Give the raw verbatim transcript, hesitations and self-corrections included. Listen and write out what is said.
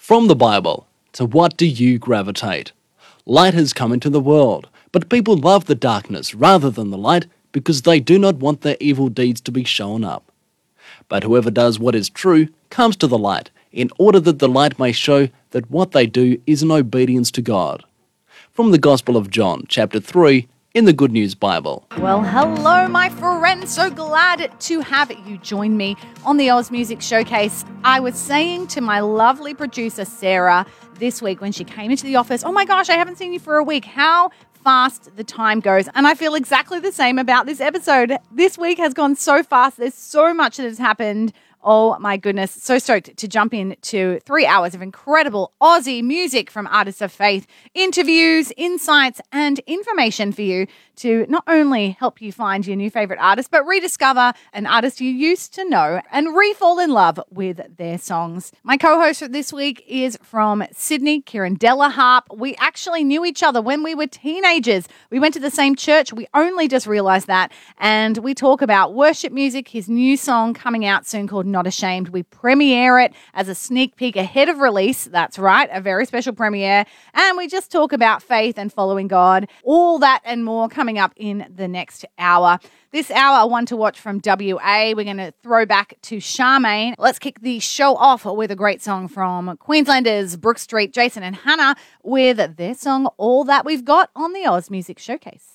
From the Bible, to what do you gravitate? Light has come into the world, but people love the darkness rather than the light because they do not want their evil deeds to be shown up. But whoever does what is true comes to the light, in order that the light may show that what they do is in obedience to God. From the Gospel of John, chapter three, in the Good News Bible. Well, hello, my friends. So glad to have you join me on the Oz Music Showcase. I was saying to my lovely producer, Sarah, this week when she came into the office, oh my gosh, I haven't seen you for a week. How fast the time goes. And I feel exactly the same about this episode. This week has gone so fast. There's so much that has happened. Oh my goodness, so stoked to jump into three hours of incredible Aussie music from artists of faith, interviews, insights, and information for you to not only help you find your new favourite artist, but rediscover an artist you used to know and re-fall in love with their songs. My co-host for this week is from Sydney, Kieran Delaharp. We actually knew each other when we were teenagers. We went to the same church. We only just realised that. And we talk about worship music, his new song coming out soon called Not Ashamed. We premiere it as a sneak peek ahead of release. That's right, a very special premiere. And we just talk about faith and following God. All that and more coming up in the next hour. This hour, one to watch from W A. We're going to throw back to Charmaine. Let's kick the show off with a great song from Queenslanders Brook Street, Jason and Hannah with their song All That We've Got on the Oz Music Showcase.